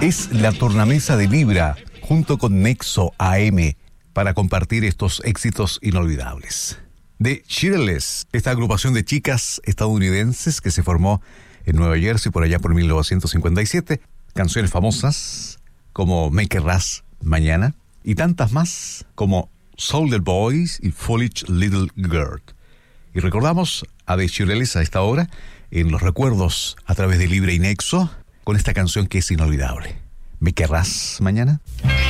Es la tornamesa de Libra, junto con Nexo AM, para compartir estos éxitos inolvidables. The Shirelles, esta agrupación de chicas estadounidenses que se formó en Nueva Jersey por allá por 1957, canciones famosas como Me Querrás Mañana y tantas más como Soldier Boys y Foolish Little Girl. Y recordamos a The Shirelles a esta hora en los recuerdos a través de Libre y Nexo con esta canción que es inolvidable. ¿Me querrás mañana?